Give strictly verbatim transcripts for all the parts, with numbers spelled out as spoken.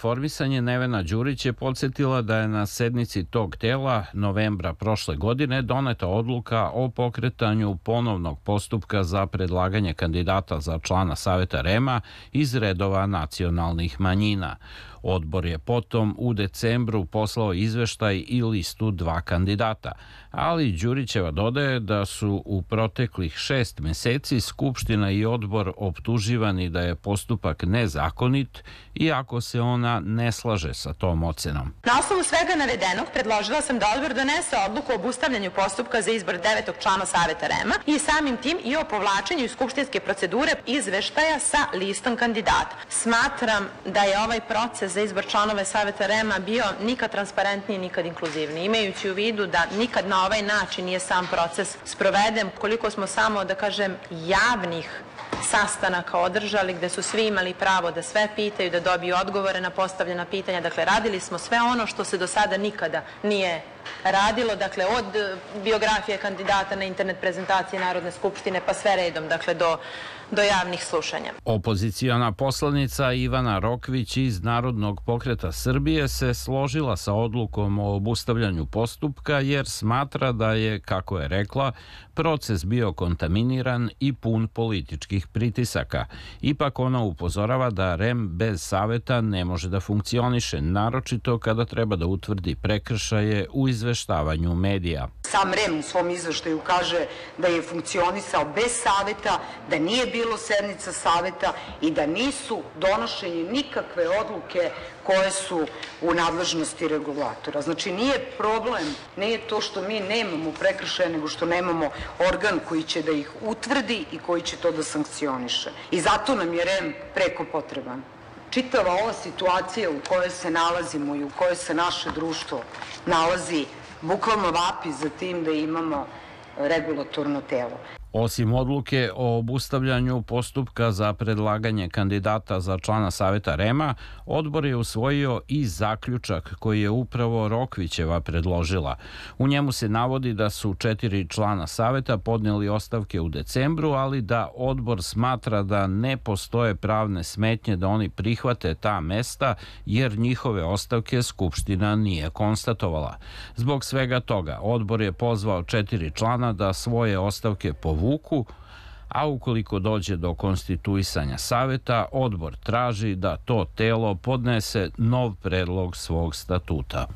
informisanje Nevena Đurić je podsjetila da je na sednici tog tela novembra prošle godine doneta odluka o pokretanju ponovnog postupka za predlaganje kandidata za člana Saveta REM-a iz redova nacionalnih manjina. Odbor je potom u decembru poslao izveštaj i listu dva kandidata, ali Đurićeva dodaje da su u proteklih šest meseci Skupština i odbor optuživani da je postupak nezakonit, iako se ona ne slaže sa tom ocenom. Na osnovu svega navedenog predložila sam da odbor donese odluku o obustavljanju postupka za izbor devetog člana Saveta REM-a i samim tim i o povlačenju iz skupštinske procedure izveštaja sa listom kandidata. Smatram da je ovaj proces za izbor članove Saveta REM-a bio nikad transparentniji, nikad inkluzivniji, imajući u vidu da nikad na ovaj način nije sam proces sproveden, koliko smo samo, da kažem, javnih sastanaka održali gde su svi imali pravo da sve pitaju, da dobiju odgovore na postavljena pitanja. Dakle, radili smo sve ono što se do sada nikada nije radilo, dakle, od biografije kandidata na internet prezentaciji Narodne skupštine pa sve redom, dakle, do do javnih slušanja. Opoziciona poslanica Ivana Rokvić iz Narodnog pokreta Srbije se složila sa odlukom o obustavljanju postupka jer smatra da je, kako je rekla, proces bio kontaminiran i pun političkih pritisaka. Ipak ona upozorava da REM bez saveta ne može da funkcioniše, naročito kada treba da utvrdi prekršaje u izveštavanju medija. Sam REM u svom izveštaju kaže da je funkcionisao bez saveta, da nije bilo sednica saveta i da nisu donošenje nikakve odluke koje su u nadležnosti regulatora. Znači, nije problem, nije to što mi nemamo prekršaje, nego što nemamo organ koji će da ih utvrdi i koji će to da sankcioniše. I zato nam je REM preko potreban. Čitava ova situacija u kojoj se nalazimo i u kojoj se naše društvo nalazi bukvalno vapi za tim da imamo regulatorno telo. Osim odluke o obustavljanju postupka za predlaganje kandidata za člana Saveta REM-a, odbor je usvojio i zaključak koji je upravo Rokvićeva predložila. U njemu se navodi da su četiri člana Saveta podneli ostavke u decembru, ali da odbor smatra da ne postoje pravne smetnje da oni prihvate ta mesta, jer njihove ostavke Skupština nije konstatovala. Zbog svega toga, odbor je pozvao četiri člana da svoje ostavke povuku Vuku, a ukoliko dođe do konstituisanja saveta, odbor traži da to telo podnese nov predlog svog statuta.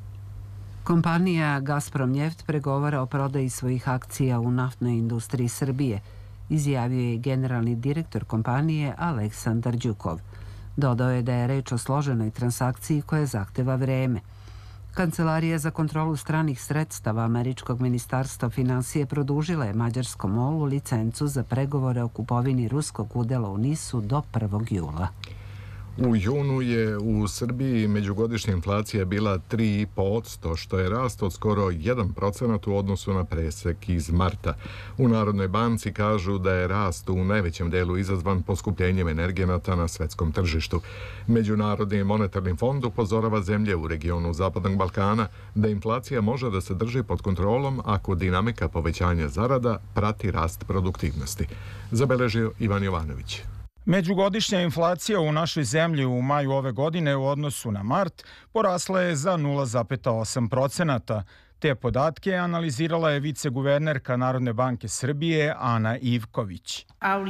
Kompanija Gazprom Neft pregovara o prodaji svojih akcija u naftnoj industriji Srbije, izjavio je generalni direktor kompanije Aleksandar Đukov. Dodao je da je reč o složenoj transakciji koja zahteva vreme. Kancelarija za kontrolu stranih sredstava američkog ministarstva finansije produžila je mađarskom MOL-u licencu za pregovore o kupovini ruskog udela u NIS-u do prvog jula. U junu je u Srbiji međugodišnja inflacija bila tri zarez pet posto, što je rast od skoro jedan procenat u odnosu na presek iz marta. U Narodnoj banci kažu da je rast u najvećem delu izazvan poskupljenjem energenata na svetskom tržištu. Međunarodni monetarni fond upozorava zemlje u regionu Zapadnog Balkana da inflacija može da se drži pod kontrolom ako dinamika povećanja zarada prati rast produktivnosti. Zabeležio Ivan Jovanović. Međugodišnja inflacija u našoj zemlji u maju ove godine u odnosu na mart porasla je za nula zarez osam procenata. Te podatke analizirala je viceguvernerka Narodne banke Srbije Ana Ivković.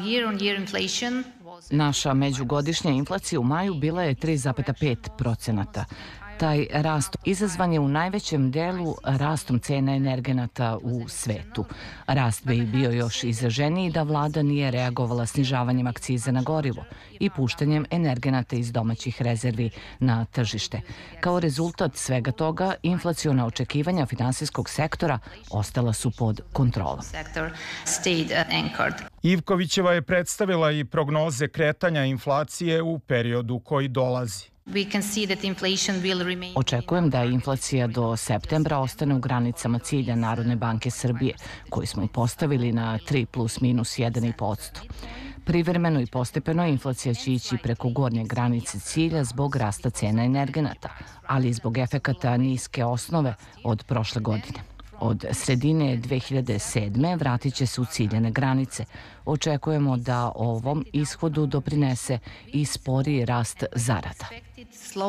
Naša međugodišnja inflacija u maju bila je tri zarez pet procenata. Taj rast izazvan je u najvećem delu rastom cena energenata u svetu. Rast bi bio još izraženiji da vlada nije reagovala snižavanjem akciza na gorivo i puštanjem energenata iz domaćih rezervi na tržište. Kao rezultat svega toga, inflaciona očekivanja finansijskog sektora ostala su pod kontrolom. Ivkovićeva je predstavila i prognoze kretanja inflacije u periodu koji dolazi. Očekujem da inflacija do septembra ostane u granicama cilja Narodne banke Srbije, koji smo postavili na tri plus minus jedan zarez pet posto. Privremeno i postepeno inflacija će ići preko gornje granice cilja zbog rasta cena energenata, ali i zbog efekata niske osnove od prošle godine. Od sredine dve hiljade sedme vratit će se u ciljane granice. Očekujemo da ovom ishodu doprinese i sporiji rast zarada.